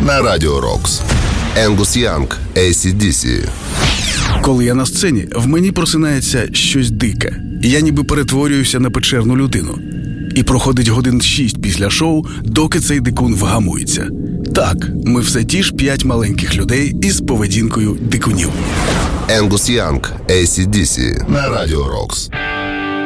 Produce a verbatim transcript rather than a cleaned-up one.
на Радіо Рокс. Енгус Янг, ей сі ді сі. Коли я на сцені, в мені просинається щось дике. Я ніби перетворююся на печерну людину. І проходить годин шість після шоу, доки цей дикун вгамується. Так, ми все ті ж п'ять маленьких людей із поведінкою дикунів. Енгус Янг, ей сі ді сі на Радіо Рокс.